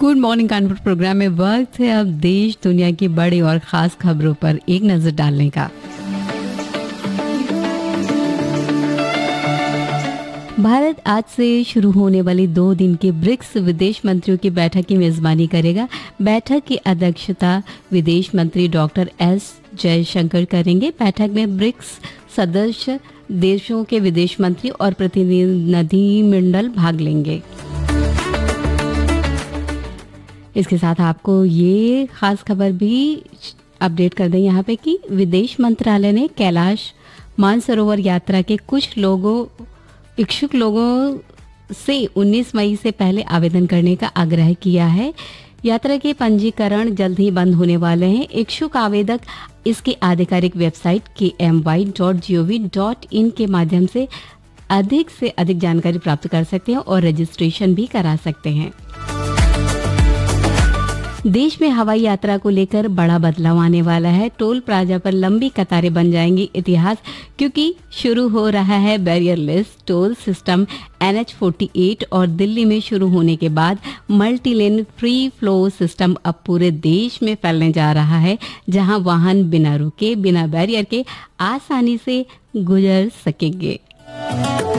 Good morning Kanpur programme में वक्त है अब देश दुनिया की बड़ी और खास खबरों पर एक नजर डालने का। भारत आज से शुरू होने वाली 2 दिन की ब्रिक्स विदेश मंत्रियों की बैठक की मेजबानी करेगा। बैठक की अध्यक्षता विदेश मंत्री डॉक्टर एस जयशंकर करेंगे। बैठक में ब्रिक्स सदस्य देशों के विदेश मंत्री और प्रतिनिधिमंडल भाग लेंगे। इसके साथ आपको ये खास खबर भी अपडेट कर दें यहाँ पे कि विदेश मंत्रालय ने कैलाश मानसरोवर यात्रा के कुछ इच्छुक लोगों से 19 मई से पहले आवेदन करने का आग्रह किया है। यात्रा के पंजीकरण जल्द ही बंद होने वाले हैं। इच्छुक आवेदक इसकी आधिकारिक वेबसाइट kmy.gov.in के माध्यम से अधिक जानकारी प्राप्त कर सकते हैं और रजिस्ट्रेशन भी करा सकते हैं। देश में हवाई यात्रा को लेकर बड़ा बदलाव आने वाला है। टोल प्लाजा पर लंबी कतारें बन जाएंगी। इतिहास क्योंकि शुरू हो रहा है बैरियरलेस टोल सिस्टम NH48 और दिल्ली में शुरू होने के बाद multi lane free flow system अब पूरे देश में फैलने जा रहा है, जहां वाहन बिना रुके बिना बैरियर के आसानी से गुजर सकेंगे।